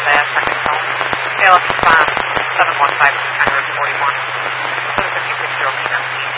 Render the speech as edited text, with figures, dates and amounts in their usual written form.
that second call. KLF 715 641. Put a 56-year-old